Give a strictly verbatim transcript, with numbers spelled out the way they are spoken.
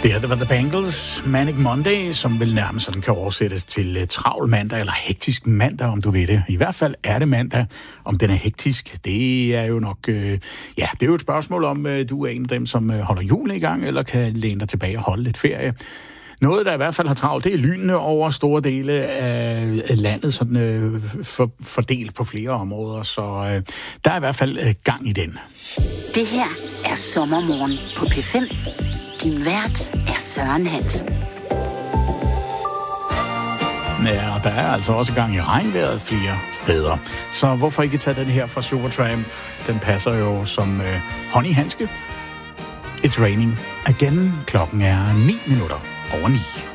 Det her, det var The Bangles, Manic Monday, som vel nærmest sådan kan oversættes til uh, travl mandag, eller hektisk mandag, om du ved det. I hvert fald er det mandag. Om den er hektisk, det er jo nok... Uh, ja, det er jo et spørgsmål om, uh, du er en af dem, som uh, holder julen i gang, eller kan læne dig tilbage og holde lidt ferie. Noget, der i hvert fald har travlt, det er lynene over store dele af landet, sådan øh, for, fordelt på flere områder, så øh, der er i hvert fald øh, gang i den. Det her er Sommermorgen på P fem. Din vært er Søren Hansen. Ja, og der er altså også gang i regnvejret flere steder. Så hvorfor ikke tage den her fra Supertramp? Den passer jo som øh, hånd i handske. It's raining again. Klokken er ni minutter over ni.